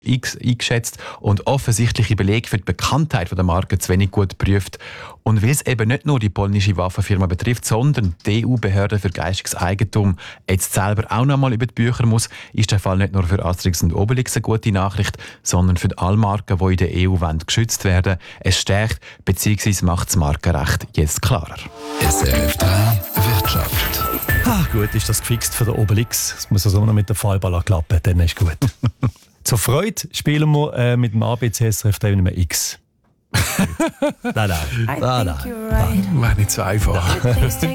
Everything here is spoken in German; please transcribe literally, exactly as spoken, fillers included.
X eingeschätzt und offensichtliche Belege für die Bekanntheit der Marke zu wenig gut geprüft. Und weil es eben nicht nur die polnische Waffenfirma betrifft, sondern die E U-Behörde für geistiges Eigentum jetzt selber auch noch mal über die Bücher muss, ist der Fall nicht nur für Asterix und Obelix eine gute Nachricht, sondern für alle Marken, die in der E U wollen, geschützt werden. Es stärkt bzw. macht das Markenrecht jetzt klarer. S R F drei Wirtschaft. Ah, gut, ist das gefixt für den Obelix. Es muss also noch mit der Fallball klappen, dann ist gut. Zur Freude spielen wir äh, mit dem A B C S R F drei Nummer X. nein, nein. nein, nein. Right. Wäre nicht so einfach.